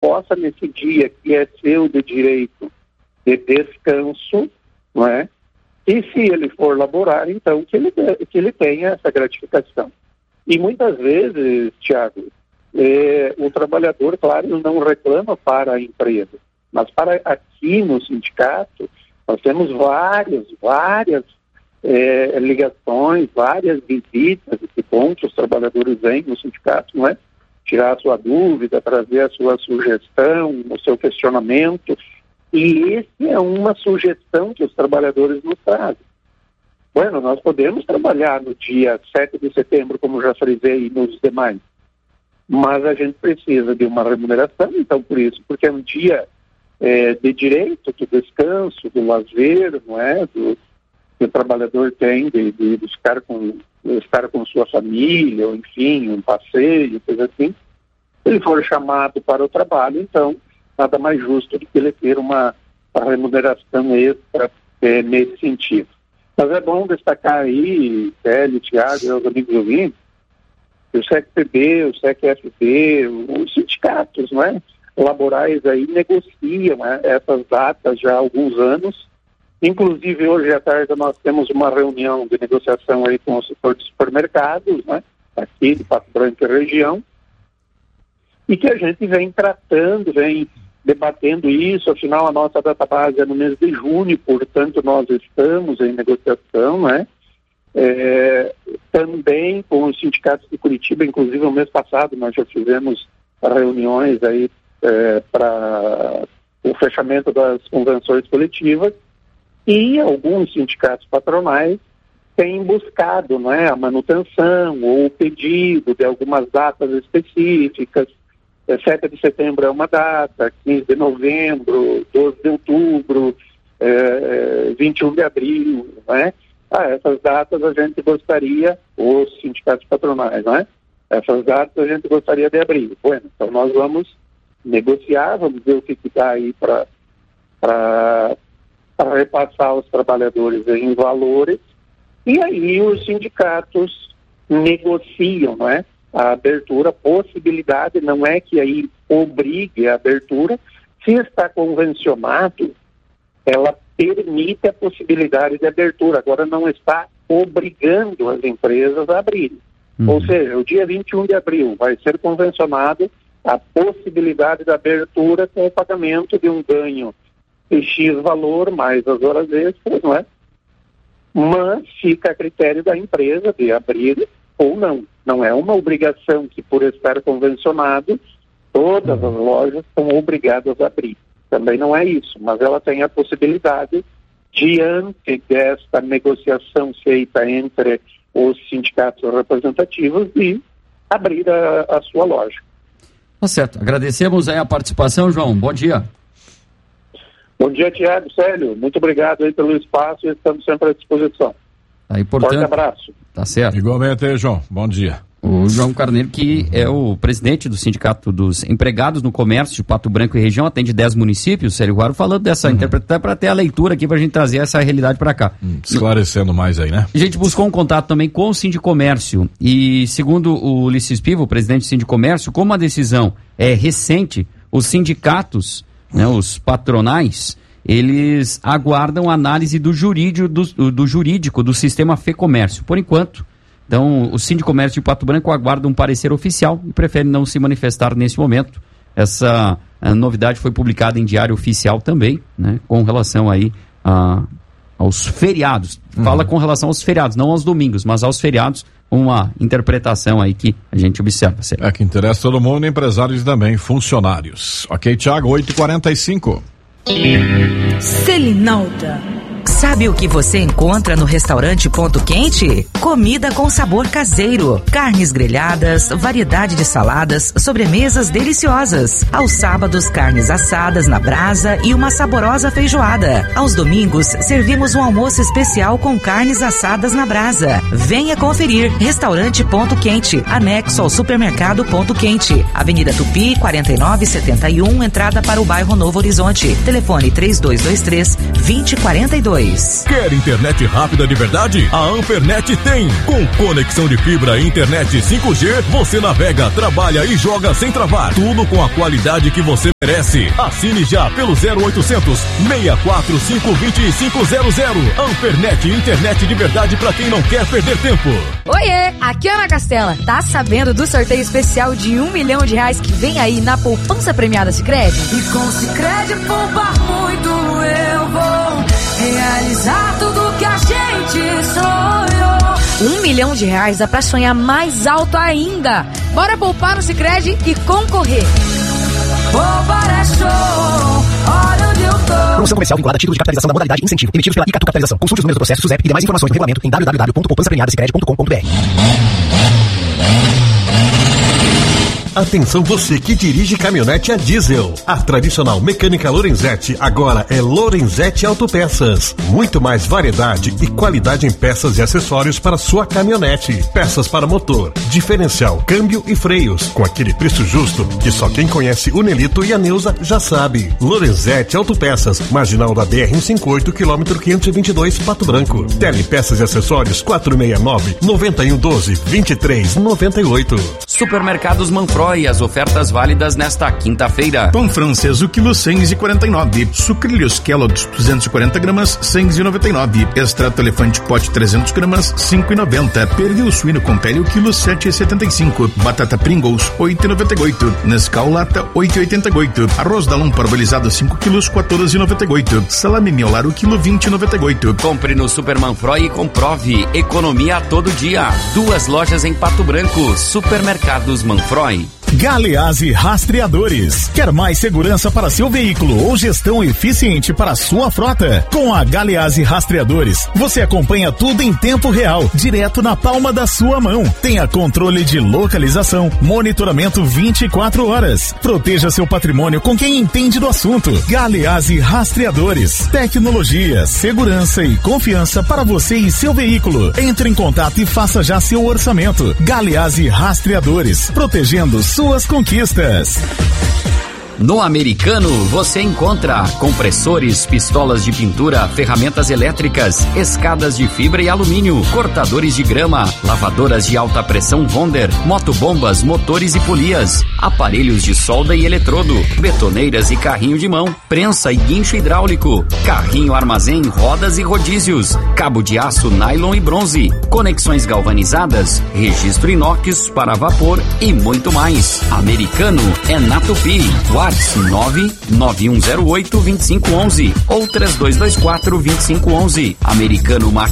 possa, nesse dia que é seu de direito de descanso, não é? E se ele for laborar, então, que ele tenha essa gratificação. E muitas vezes, Tiago, o trabalhador, claro, não reclama para a empresa, mas para aqui no sindicato, nós temos várias ligações, várias visitas, que bom que os trabalhadores vêm no sindicato, não é? Tirar a sua dúvida, trazer a sua sugestão, o seu questionamento. E esse é uma sugestão que os trabalhadores nos trazem. Bueno, nós podemos trabalhar no dia 7 de setembro, como já frisei, e nos demais, mas a gente precisa de uma remuneração, então por isso, porque é um dia de direito, do descanso, do lazer, não é? Que o trabalhador tem de estar com sua família, ou enfim, um passeio, coisa assim. Se ele for chamado para o trabalho, então, nada mais justo do que ele ter uma remuneração extra nesse sentido. Mas é bom destacar aí, Célio, Thiago e os amigos ouvintes, o SECPB, o SECFB, os sindicatos, não é? Laborais aí negociam essas datas já há alguns anos. Inclusive, hoje à tarde nós temos uma reunião de negociação aí com o setor de supermercados, né? Aqui de Pato Branco e região, e que a gente vem tratando, vem debatendo isso. Afinal, a nossa database é no mês de junho, portanto, nós estamos em negociação, né? Também com os sindicatos de Curitiba, inclusive no mês passado nós já fizemos reuniões aí para o fechamento das convenções coletivas, e alguns sindicatos patronais têm buscado, não é, a manutenção ou o pedido de algumas datas específicas. 7 de setembro é uma data, 15 de novembro, 12 de outubro, 21 de abril, não é? Essas datas a gente gostaria, os sindicatos patronais, não é? Essas datas a gente gostaria de abrir. Bueno, então nós vamos negociar, vamos ver o que dá aí para repassar aos trabalhadores em valores, e aí os sindicatos negociam, não é? A abertura, possibilidade, não é que aí obrigue a abertura, se está convencionado, ela permite a possibilidade de abertura, agora não está obrigando as empresas a abrirem. Ou seja, o dia 21 de abril vai ser convencionado a possibilidade da abertura com o pagamento de um ganho de X valor, mais as horas extras, não é? Mas fica a critério da empresa de abrir ou não. Não é uma obrigação que, por estar convencionado, todas as lojas são obrigadas a abrir. Também não é isso, mas ela tem a possibilidade, diante desta negociação feita entre os sindicatos representativos, de abrir a sua loja. Tá certo. Agradecemos aí a participação, João. Bom dia. Bom dia, Tiago, Célio. Muito obrigado aí pelo espaço e estamos sempre à disposição. Aí, portanto, forte abraço. Tá certo. Igualmente aí, João. Bom dia. O João Carneiro, que é o presidente do Sindicato dos Empregados no Comércio de Pato Branco e região, atende 10 municípios, Célio Guaro, falando dessa interpretação, para ter a leitura aqui, para a gente trazer essa realidade para cá. Esclarecendo mais aí, né? A gente buscou um contato também com o Sindicomércio, e segundo o Ulisses Piva, o presidente do Sindicomércio, como a decisão é recente, os sindicatos, né, os patronais, eles aguardam análise do jurídico do sistema FEComércio. Por enquanto, então, o Sindicomércio de Pato Branco aguarda um parecer oficial e prefere não se manifestar nesse momento. Essa novidade foi publicada em Diário Oficial também, né, com relação aí aos feriados. Fala com relação aos feriados, não aos domingos, mas aos feriados, uma interpretação aí que a gente observa. É que interessa todo mundo, empresários também, funcionários. Ok, Thiago, 8h45. Selinalda. Sabe o que você encontra no restaurante Ponto Quente? Comida com sabor caseiro, carnes grelhadas, variedade de saladas, sobremesas deliciosas. Aos sábados, carnes assadas na brasa e uma saborosa feijoada. Aos domingos, servimos um almoço especial com carnes assadas na brasa. Venha conferir. Restaurante Ponto Quente, anexo ao supermercado Ponto Quente. Avenida Tupi, 4971, entrada para o bairro Novo Horizonte. Telefone 3223-2042. Redes. Quer internet rápida de verdade? A Ampernet tem. Com conexão de fibra e internet 5G, você navega, trabalha e joga sem travar. Tudo com a qualidade que você merece. Assine já pelo 0800 645 2500. Ampernet, internet de verdade pra quem não quer perder tempo. Oiê, aqui é Ana Castela. Tá sabendo do sorteio especial de R$1 milhão que vem aí na poupança premiada Sicredi? E com Sicredi poupar muito eu vou realizar tudo que a gente sonhou. R$1 milhão dá pra sonhar mais alto ainda. Bora poupar no Sicredi e concorrer. Poupar é show, olha onde eu tô. Promoção comercial vinculada a título de capitalização da modalidade incentivo, emitidos pela Icatu Capitalização. Consulte os números do processo, SUSEP e demais informações do regulamento em www.poupançapremiadasicredi.com.br. Atenção você que dirige caminhonete a diesel. A tradicional mecânica Lorenzetti agora é Lorenzetti Autopeças. Muito mais variedade e qualidade em peças e acessórios para sua caminhonete. Peças para motor, diferencial, câmbio e freios. Com aquele preço justo que só quem conhece o Nelito e a Neuza já sabe. Lorenzetti Autopeças, marginal da BR-158, quilômetro 522, Pato Branco. Telepeças e acessórios 469-9112-2398. Supermercados Manfroy, as ofertas válidas nesta quinta-feira. Pão francês, o quilo 6,49. Sucrilhos Kellogg's 240 gramas, 6,99. Extrato elefante pote 300 gramas, 5,90. Pernil suíno com pele, o quilo 7,75. Batata Pringles, 8,98. Nescau lata, 8,88. Arroz Dalum parbolizado 5 quilos, 14,98. Salame miolar, o quilo 20,98. Compre no Super Manfroy e comprove. Economia a todo dia. 2 lojas em Pato Branco. Supermercados Manfroy. Galeazzi Rastreadores. Quer mais segurança para seu veículo ou gestão eficiente para sua frota? Com a Galeazzi Rastreadores, você acompanha tudo em tempo real, direto na palma da sua mão. Tenha controle de localização, monitoramento 24 horas. Proteja seu patrimônio com quem entende do assunto. Galeazzi Rastreadores. Tecnologia, segurança e confiança para você e seu veículo. Entre em contato e faça já seu orçamento. Galeazzi Rastreadores. Protegendo suas conquistas. No Americano, você encontra compressores, pistolas de pintura, ferramentas elétricas, escadas de fibra e alumínio, cortadores de grama, lavadoras de alta pressão Wonder, motobombas, motores e polias, aparelhos de solda e eletrodo, betoneiras e carrinho de mão, prensa e guincho hidráulico, carrinho armazém, rodas e rodízios, cabo de aço, nylon e bronze, conexões galvanizadas, registro inox para vapor e muito mais. Americano é na Tupi. WhatsApp 99108-2511 ou 3224-2511. Americano Marketing